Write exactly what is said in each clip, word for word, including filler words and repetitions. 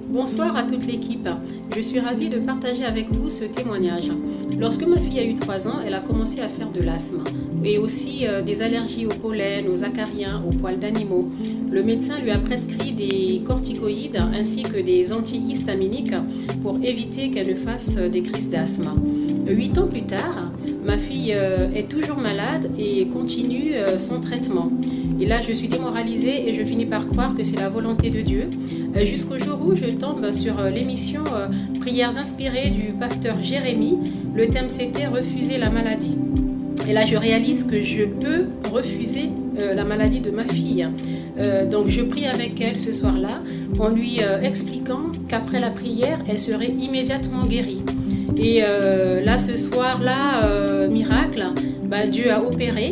Bonsoir à toute l'équipe. Je suis ravie de partager avec vous ce témoignage. Lorsque ma fille a eu trois ans, elle a commencé à faire de l'asthme et aussi euh, des allergies au pollen, aux acariens, aux poils d'animaux. Le médecin lui a prescrit des corticoïdes ainsi que des antihistaminiques pour éviter qu'elle ne fasse des crises d'asthme. Huit ans plus tard, ma fille euh, est toujours malade et continue euh, son traitement. Et là, je suis démoralisée et je finis par croire que c'est la volonté de Dieu. Euh, jusqu'au jour où je tombe sur euh, l'émission euh, Prières inspirées du pasteur Jérémie. Le thème c'était Refuser la maladie. Et là, je réalise que je peux refuser euh, la maladie de ma fille. Euh, donc, je prie avec elle ce soir-là en lui euh, expliquant qu'après la prière, elle serait immédiatement guérie. Et euh, là, ce soir-là, euh, miracle, bah, Dieu a opéré.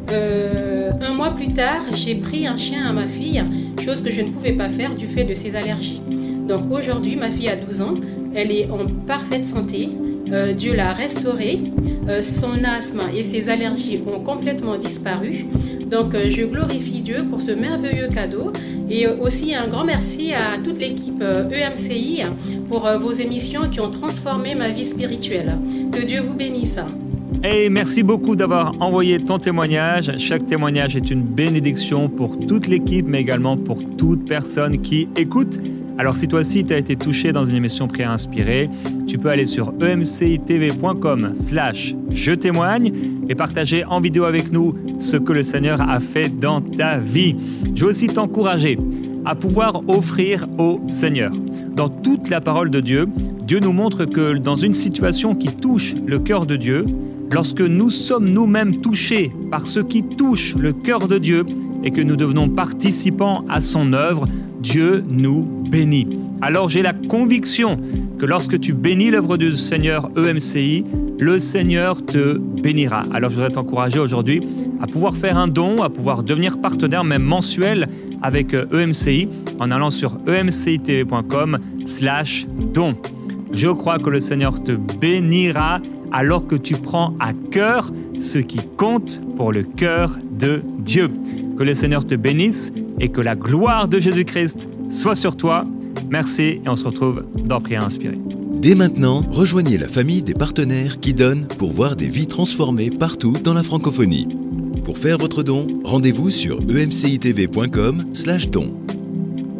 Euh, un mois plus tard, j'ai pris un chien à ma fille, chose que je ne pouvais pas faire du fait de ses allergies. Donc aujourd'hui, ma fille a douze ans, elle est en parfaite santé, euh, Dieu l'a restaurée, euh, son asthme et ses allergies ont complètement disparu. Donc euh, je glorifie Dieu pour ce merveilleux cadeau et euh, aussi un grand merci à toute l'équipe euh, E M C I pour euh, vos émissions qui ont transformé ma vie spirituelle. Que Dieu vous bénisse. Et merci beaucoup d'avoir envoyé ton témoignage. Chaque témoignage est une bénédiction pour toute l'équipe, mais également pour toute personne qui écoute. Alors si toi aussi tu as été touché dans une émission Prière inspirée, tu peux aller sur e m c i t v point com slash je témoigne et partager en vidéo avec nous ce que le Seigneur a fait dans ta vie. Je veux aussi t'encourager à pouvoir offrir au Seigneur. Dans toute la parole de Dieu, Dieu nous montre que dans une situation qui touche le cœur de Dieu, lorsque nous sommes nous-mêmes touchés par ce qui touche le cœur de Dieu et que nous devenons participants à son œuvre, Dieu nous bénit. Alors j'ai la conviction que lorsque tu bénis l'œuvre du Seigneur E M C I, le Seigneur te bénira. Alors je voudrais t'encourager aujourd'hui à pouvoir faire un don, à pouvoir devenir partenaire même mensuel avec E M C I en allant sur e m c i t v point com slash don. Je crois que le Seigneur te bénira alors que tu prends à cœur ce qui compte pour le cœur de Dieu. Que le Seigneur te bénisse et que la gloire de Jésus-Christ soit sur toi. Merci et on se retrouve dans Prière inspirée. Dès maintenant, rejoignez la famille des partenaires qui donnent pour voir des vies transformées partout dans la francophonie. Pour faire votre don, rendez-vous sur e m c i t v point com slash don.